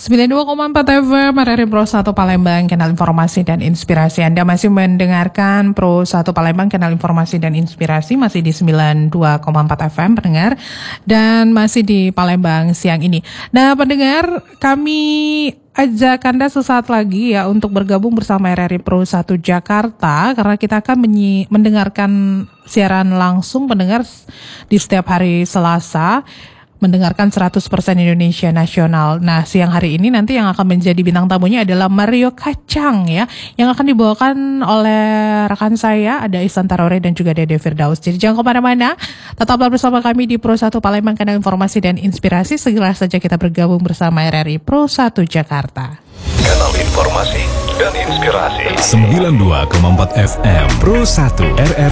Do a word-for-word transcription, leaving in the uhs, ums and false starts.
sembilan puluh dua koma empat F M R R I Pro satu Palembang, kanal informasi dan inspirasi. Anda masih mendengarkan Pro satu Palembang, kanal informasi dan inspirasi, masih di sembilan puluh dua koma empat F M pendengar, dan masih di Palembang siang ini. Nah pendengar, kami ajak Anda sesaat lagi ya untuk bergabung bersama R R I Pro satu Jakarta, karena kita akan menyi- mendengarkan siaran langsung pendengar di setiap hari Selasa, mendengarkan seratus persen Indonesia Nasional. Nah, siang hari ini nanti yang akan menjadi bintang tamunya adalah Mario Kacang ya, yang akan dibawakan oleh rekan saya, ada Ihsan Tarore dan juga Dede Firdaus. Jadi jangan kemana-mana, tetaplah bersama kami di Pro satu Palembang, kanal informasi dan inspirasi. Segera saja kita bergabung bersama R R I Pro satu Jakarta. Kanal informasi dan inspirasi sembilan puluh dua koma empat F M Pro satu R R